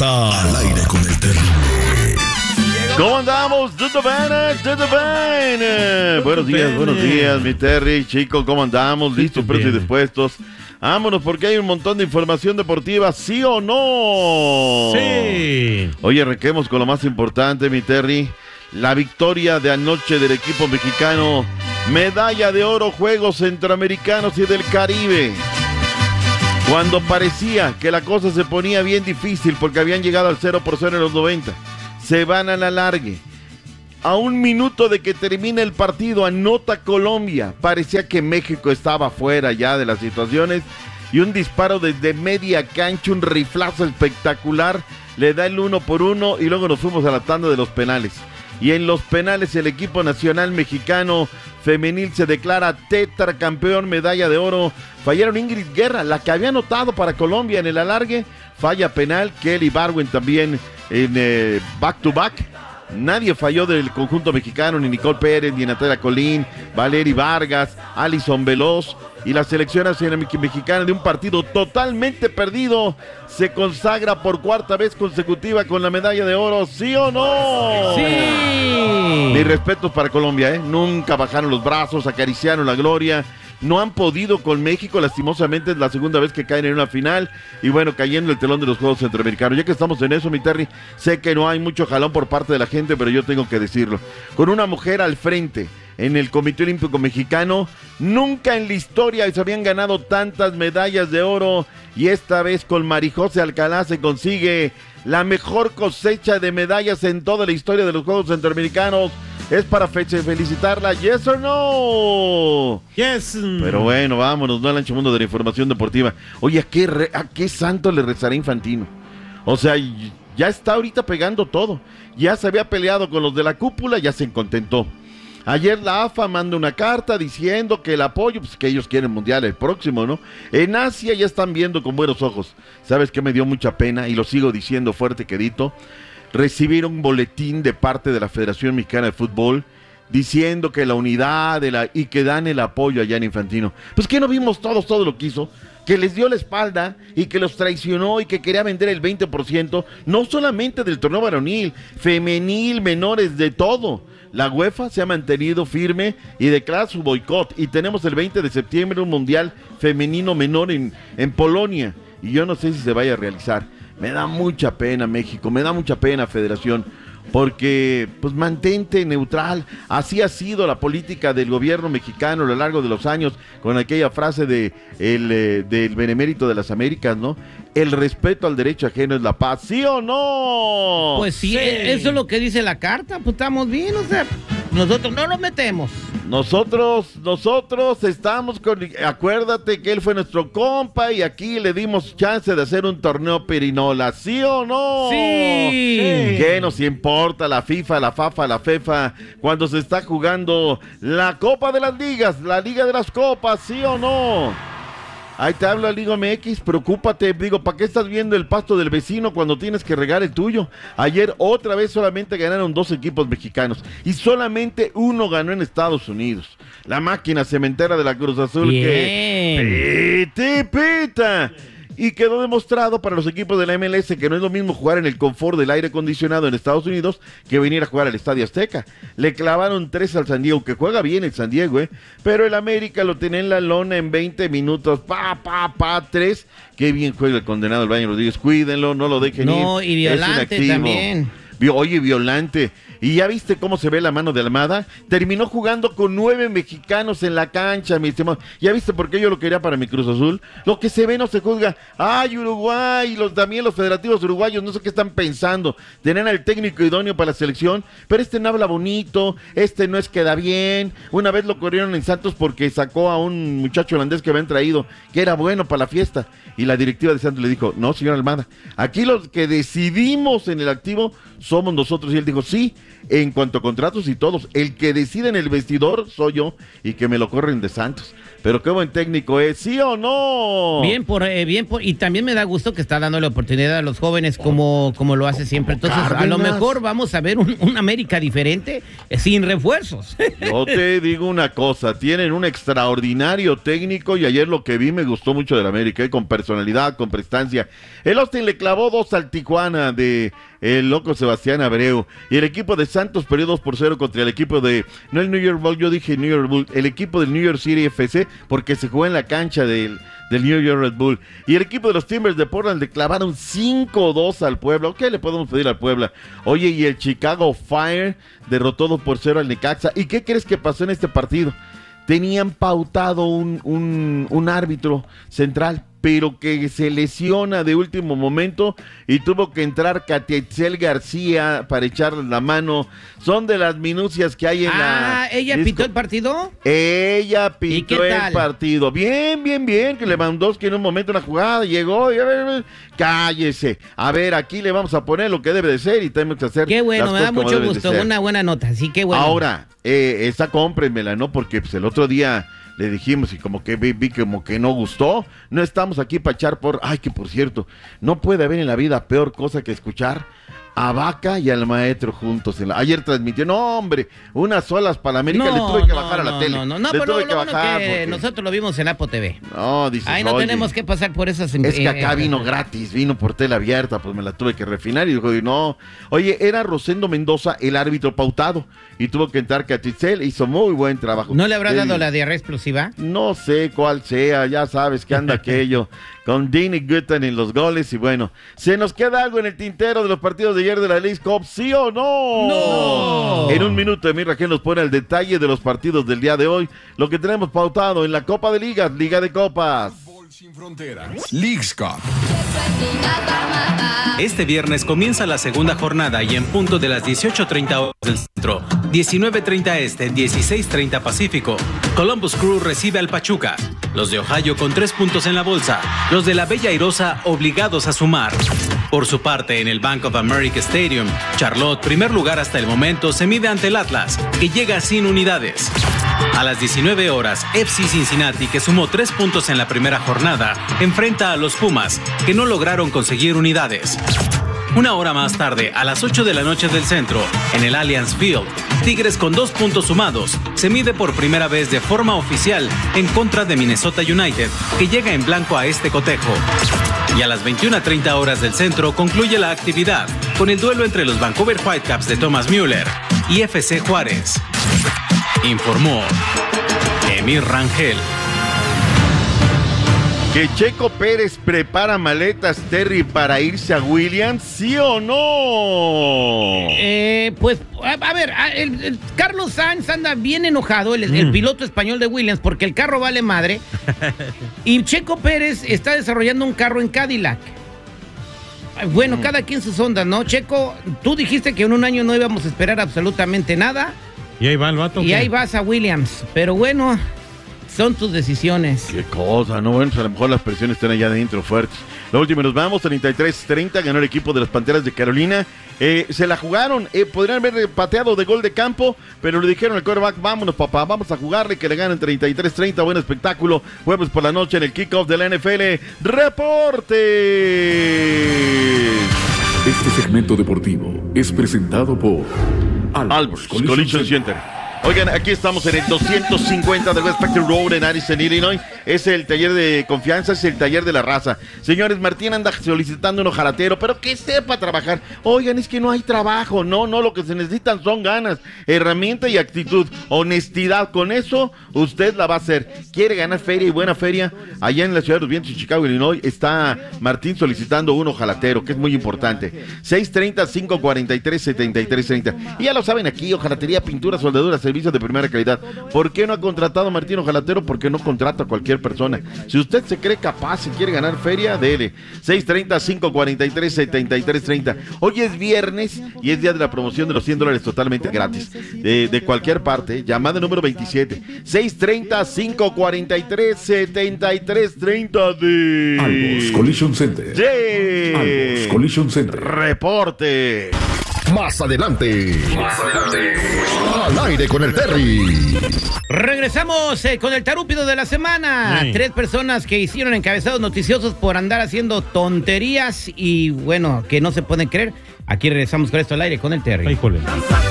está al aire con el terrible. ¿Cómo andamos? ¿Todo bien? Buenos días, mi Terry. Chicos, ¿cómo andamos? ¿Listos, prestos y dispuestos? Vámonos porque hay un montón de información deportiva, ¿sí o no? Sí. Oye, arranquemos con lo más importante, mi Terry. La victoria de anoche del equipo mexicano. Medalla de oro, Juegos Centroamericanos y del Caribe. Cuando parecía que la cosa se ponía bien difícil porque habían llegado al 0-0 en los 90. Se van a la largue. A un minuto de que termine el partido, anota Colombia. Parecía que México estaba fuera ya de las situaciones. Y un disparo desde media cancha, un riflazo espectacular. Le da el 1-1 y luego nos fuimos a la tanda de los penales. Y en los penales el equipo nacional mexicano femenil se declara tetracampeón, medalla de oro. Fallaron Ingrid Guerra, la que había anotado para Colombia en el alargue. Falla penal, Kelly Barwin también en back-to-back. Nadie falló del conjunto mexicano, ni Nicole Pérez, ni Natalia Colín, Valery Vargas, Alison Veloz. Y la selección mexicana, de un partido totalmente perdido, se consagra por cuarta vez consecutiva con la medalla de oro, ¿sí o no? ¡Sí! Mis respetos para Colombia, nunca bajaron los brazos, acariciaron la gloria. No han podido con México, lastimosamente es la segunda vez que caen en una final. Y bueno, cayendo el telón de los Juegos Centroamericanos. Ya que estamos en eso, mi Terry, sé que no hay mucho jalón por parte de la gente, pero yo tengo que decirlo. Con una mujer al frente en el Comité Olímpico Mexicano, nunca en la historia se habían ganado tantas medallas de oro. Y esta vez con Marijose Alcalá se consigue la mejor cosecha de medallas en toda la historia de los Juegos Centroamericanos. Es para felicitarla, ¿yes or no? Yes. Pero bueno, vámonos, no al ancho mundo de la información deportiva. Oye, ¿a qué santo le rezará Infantino? O sea, ya está ahorita pegando todo. Ya se había peleado con los de la cúpula, ya se contentó. Ayer la AFA manda una carta diciendo que el apoyo, pues que ellos quieren mundial el próximo, ¿no? En Asia ya están viendo con buenos ojos. ¿Sabes qué me dio mucha pena? Y lo sigo diciendo fuerte, quedito. Recibir un boletín de parte de la Federación Mexicana de Fútbol diciendo que la unidad y que dan el apoyo allá en Infantino. Pues que no vimos todos todo lo que hizo, que les dio la espalda y que los traicionó y que quería vender el 20%, no solamente del torneo varonil, femenil, menores, de todo. La UEFA se ha mantenido firme y declara su boicot, y tenemos el 20 de septiembre un mundial femenino menor en Polonia, y yo no sé si se vaya a realizar. Me da mucha pena México, me da mucha pena Federación, porque pues mantente neutral. Así ha sido la política del gobierno mexicano a lo largo de los años, con aquella frase del benemérito de las Américas, ¿no? El respeto al derecho ajeno es la paz, ¿sí o no? Pues sí, eso es lo que dice la carta, pues estamos bien, o sea, nosotros no nos metemos. Nosotros estamos con... Acuérdate que él fue nuestro compa y aquí le dimos chance de hacer un torneo pirinola, ¿sí o no? Sí. ¿Qué nos importa la FIFA, la FAFA, la FEFA cuando se está jugando la Copa de las Ligas, la Liga de las Copas, ¿sí o no? Ahí te habla Liga MX, preocúpate, digo, ¿para qué estás viendo el pasto del vecino cuando tienes que regar el tuyo? Ayer otra vez solamente ganaron 2 equipos mexicanos y solamente uno ganó en Estados Unidos. La máquina cementera de la Cruz Azul. Bien. Que pita. Y quedó demostrado para los equipos de la MLS que no es lo mismo jugar en el confort del aire acondicionado en Estados Unidos que venir a jugar al Estadio Azteca. Le clavaron 3 al San Diego, que juega bien el San Diego, pero el América lo tenía en la lona en 20 minutos, 3. Qué bien juega el condenado el Baño Rodríguez, cuídenlo, no lo dejen ir. No, y Violante también. Oye, Violante. ¿Y ya viste cómo se ve la mano de Almada? Terminó jugando con 9 mexicanos en la cancha, mi estimado. ¿Ya viste por qué yo lo quería para mi Cruz Azul? Lo que se ve no se juzga. ¡Ay, Uruguay! También los federativos uruguayos, no sé qué están pensando. Tener al técnico idóneo para la selección, pero no habla bonito, no queda bien. Una vez lo corrieron en Santos porque sacó a un muchacho holandés que habían traído, que era bueno para la fiesta. Y la directiva de Santos le dijo, no, señor Almada, aquí los que decidimos en el activo somos nosotros. Y él dijo, sí, en cuanto a contratos y todos, el que decide en el vestidor soy yo y que me lo corren de Santos. Pero qué buen técnico es, ¿sí o no? Y también me da gusto que está dando la oportunidad a los jóvenes como lo hace siempre. Entonces, a lo mejor vamos a ver un América diferente, sin refuerzos. Yo te digo una cosa, tienen un extraordinario técnico y ayer lo que vi me gustó mucho del América, con personalidad, con prestancia. El Austin le clavó 2 al Tijuana de el loco Sebastián Abreu, y el equipo de Santos perdió 2-0 contra el equipo de, no el New York Bull, yo dije New York Bull, el equipo del New York City FC, porque se jugó en la cancha del New York Red Bull, y el equipo de los Timbers de Portland le clavaron 5-2 al Puebla. ¿Qué le podemos pedir al Puebla? Oye, y el Chicago Fire derrotó 2-0 al Necaxa. ¿Y qué crees que pasó en este partido? Tenían pautado un árbitro central, pero que se lesiona de último momento y tuvo que entrar Catietzel García para echarle la mano. Son de las minucias que hay en la... ¿Ella pitó el partido? Ella pitó el partido. Bien, que Lewandowski en un momento una jugada, llegó y a ver, cállese. A ver, aquí le vamos a poner lo que debe de ser y tenemos que hacer. Qué bueno, me da mucho gusto, una buena nota, sí, qué bueno. Ahora, esa cómprenmela, ¿no? Porque pues, el otro día le dijimos y como que vi como que no gustó. No estamos aquí para echar por... Ay, que por cierto, no puede haber en la vida peor cosa que escuchar a Vaca y al maestro juntos. Ayer transmitió, no hombre, unas olas para la América, le tuve que bajar a la tele. Pero lo bueno que nosotros lo vimos en Apo TV. No, dices, ahí no tenemos que pasar por esas... Es que acá vino gratis, vino por tela abierta, pues me la tuve que refinar y dijo, no. Oye, era Rosendo Mendoza el árbitro pautado y tuvo que entrar Catizel, hizo muy buen trabajo. ¿No le habrá dado la diarrea explosiva? No sé cuál sea, ya sabes que anda aquello con Dini Guttan en los goles y bueno, ¿se nos queda algo en el tintero de los partidos de ayer de la Leagues Cup, sí o no? ¡No! En un minuto, mi Raquel nos pone el detalle de los partidos del día de hoy, lo que tenemos pautado en la Copa de Ligas, Liga de Copas. Sin fronteras, Leagues Cup. Este viernes comienza la segunda jornada y en punto de las 18:30 horas del centro, 19:30 este, 16:30 pacífico, Columbus Crew recibe al Pachuca. Los de Ohio con 3 puntos en la bolsa, los de la Bella Airosa obligados a sumar. Por su parte, en el Bank of America Stadium, Charlotte, primer lugar hasta el momento, se mide ante el Atlas, que llega sin unidades. A las 19 horas, FC Cincinnati, que sumó 3 puntos en la primera jornada, enfrenta a los Pumas, que no lograron conseguir unidades. Una hora más tarde, a las 8 de la noche del centro, en el Allianz Field, Tigres con 2 puntos sumados se mide por primera vez de forma oficial en contra de Minnesota United, que llega en blanco a este cotejo. Y a las 21:30 horas del centro concluye la actividad con el duelo entre los Vancouver Whitecaps de Thomas Müller y FC Juárez. Informó Emir Rangel. ¿Que Checo Pérez prepara maletas, Terry, para irse a Williams, sí o no? Pues, a ver, el Carlos Sainz anda bien enojado, el piloto español de Williams, porque el carro vale madre. Y Checo Pérez está desarrollando un carro en Cadillac. Bueno, cada quien sus ondas, ¿no? Checo, tú dijiste que en un año no íbamos a esperar absolutamente nada. Y ahí va el vato. Y ahí vas a Williams. Pero bueno, son tus decisiones. Qué cosa, ¿no? Bueno, pues a lo mejor las presiones están allá adentro fuertes. La última nos vamos, 33-30, ganó el equipo de las Panteras de Carolina. Se la jugaron, podrían haber pateado de gol de campo, pero le dijeron al quarterback, vámonos papá, vamos a jugarle, que le ganen 33-30, buen espectáculo. Jueves por la noche en el kickoff de la NFL. ¡Reporte! Este segmento deportivo es presentado por Albers Collision Center. Oigan, aquí estamos en el 250 del West Spectrum Road en Addison, Illinois. Es el taller de confianza, es el taller de la raza. Señores, Martín anda solicitando un ojalatero, pero que sepa trabajar. Oigan, es que no hay trabajo, no, lo que se necesitan son ganas, herramienta y actitud, honestidad. Con eso, usted la va a hacer. ¿Quiere ganar feria y buena feria? Allá en la ciudad de los vientos, en Chicago, Illinois, está Martín solicitando un ojalatero, que es muy importante. 630-543-7330. Y ya lo saben aquí, ojalatería, pintura, soldadura, servicios de primera calidad. ¿Por qué no ha contratado a Martín Ojalatero? Porque no contrata a cualquier persona. Si usted se cree capaz y quiere ganar feria, dele. 630-543-7330. Hoy es viernes y es día de la promoción de los $100 totalmente gratis. De cualquier parte. Llamada número 27. 630-543-7330 de... Albers Collision Center. Sí. Albers Collision Center. Reporte. Más adelante. Al aire con el Terry. Regresamos con el tarúpido de la semana. Sí. 3 personas que hicieron encabezados noticiosos por andar haciendo tonterías y bueno, que no se pueden creer. Aquí regresamos con esto al aire con el Terry. Híjole.